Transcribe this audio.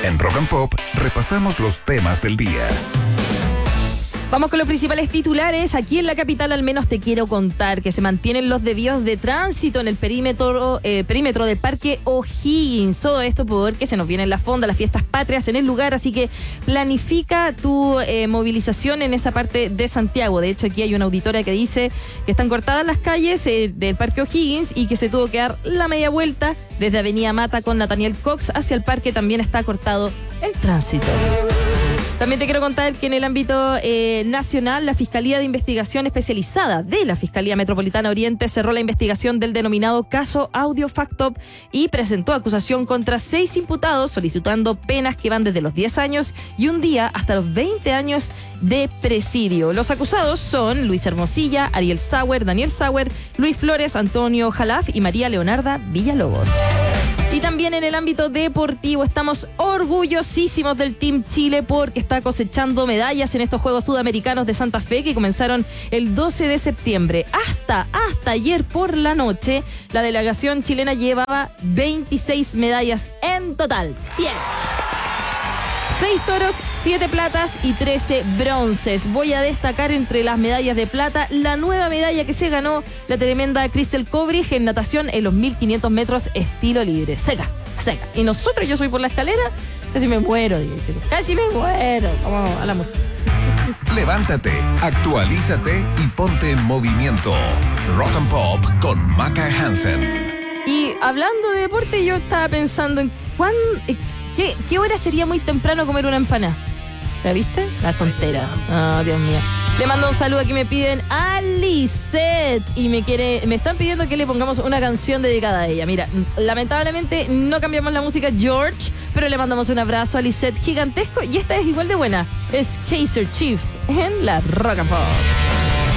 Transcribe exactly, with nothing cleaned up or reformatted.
En Rock and Pop repasamos los temas del día. Vamos con los principales titulares. Aquí en la capital al menos te quiero contar que se mantienen los desvíos de tránsito en el perímetro, eh, perímetro del Parque O'Higgins. Todo esto porque se nos vienen la fonda, las fiestas patrias en el lugar, así que planifica tu eh, movilización en esa parte de Santiago. De hecho, aquí hay una auditoria que dice que están cortadas las calles eh, del Parque O'Higgins y que se tuvo que dar la media vuelta desde Avenida Mata con Nathaniel Cox hacia el parque. También está cortado el tránsito. También te quiero contar que en el ámbito eh, nacional, la Fiscalía de Investigación Especializada de la Fiscalía Metropolitana Oriente cerró la investigación del denominado caso Audio Factop y presentó acusación contra seis imputados solicitando penas que van desde los diez años y un día hasta los veinte años de presidio. Los acusados son Luis Hermosilla, Ariel Sauer, Daniel Sauer, Luis Flores, Antonio Jalaf y María Leonarda Villalobos. Y también en el ámbito deportivo estamos orgullosísimos del Team Chile porque está cosechando medallas en estos Juegos Sudamericanos de Santa Fe que comenzaron el doce de septiembre. Hasta, hasta ayer por la noche, la delegación chilena llevaba veintiséis medallas en total. Bien. seis oros, siete platas y trece bronces. Voy a destacar entre las medallas de plata la nueva medalla que se ganó la tremenda Crystal Kobrich en natación en los mil quinientos metros estilo libre. Seca, seca. Y nosotros, yo soy por la escalera, casi me muero. Casi me muero. Vamos a la música. Levántate, actualízate y ponte en movimiento. Rock and Pop con Maca Hansen. Y hablando de deporte, yo estaba pensando en cuán... ¿Qué, ¿Qué hora sería muy temprano comer una empanada? ¿La viste? La tontera. Ah, oh, Dios mío. Le mando un saludo. Aquí me piden a Lisette y me quiere, me están pidiendo que le pongamos una canción dedicada a ella. Mira, lamentablemente no cambiamos la música George, pero le mandamos un abrazo a Lisette gigantesco y esta es igual de buena. Es Kaiser Chief en la Rock and Pop.